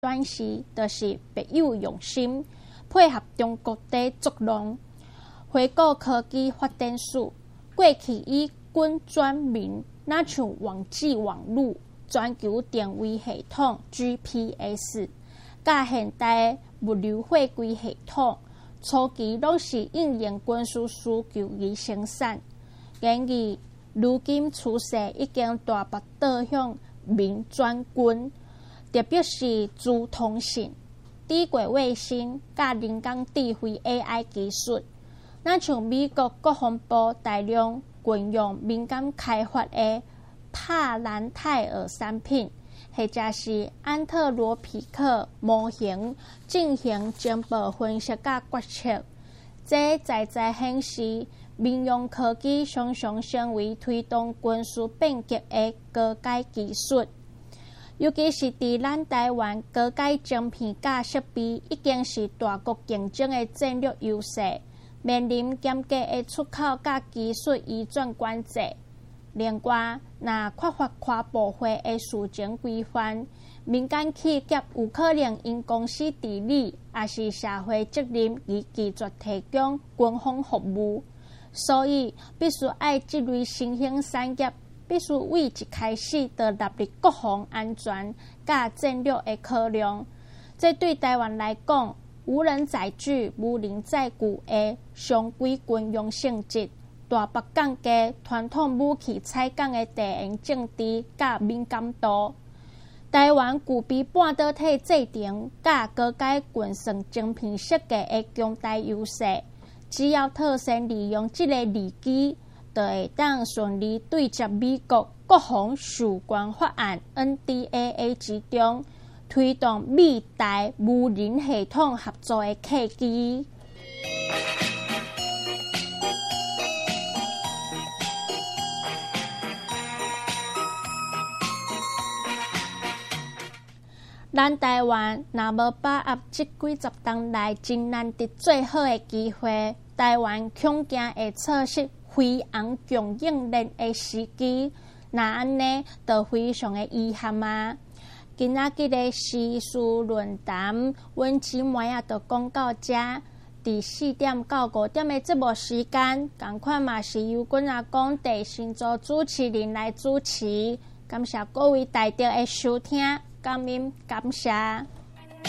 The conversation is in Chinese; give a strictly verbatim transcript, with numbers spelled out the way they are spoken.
短时就是别有用心，配合中国的作弄。回顾科技发展史，过去以军转民，那像网际网络、全球电位系统 G P S， 甲现代物流货柜系统，初期拢是应用军事需求而生产。然而，如今趋势已经大幅导向民转军，特别是资通讯、低轨卫星、甲人工智慧 A I 技术。那像美国国防部大量运用民间开发的帕兰泰尔产品，或者是安特罗皮克模型进行情报分析甲决策，这在在显示民用科技常常成为推动军事变革的高阶技术。尤其是伫咱台湾高阶晶片甲设备已经是大国竞争的战略优势。面临严格的出口甲技术移转管制，另外，若缺乏跨部会的事前规范，民间企业有可能因公司治理，也是社会责任而拒绝提供军方服务。所以，必须爱这类新兴产业，必须为一开始就纳入国防安全甲战略的考量。这对台湾来讲，无人载具、无人载具的双轨军用性质，大北港嘅传统武器采购的地缘政治甲敏感度，台湾具备半导体制定甲高阶军算晶片设计的强大优势。只要特先利用这个利基，就会当顺利对接美国国防授权法案 N D A A 之中。推动美台无人系统合作的契机。咱台湾若无把握这几十年来真难得最好的机会，台湾恐惊会错失飞扬供应链的时机。那安尼，就非常的遗憾啊！今仔日的时事论坛，阮姊妹啊，就讲到这。伫四点到五点的节目时间，同款嘛是由阮阿公第星座主持人来主持。感谢各位大家的收听，感恩感谢。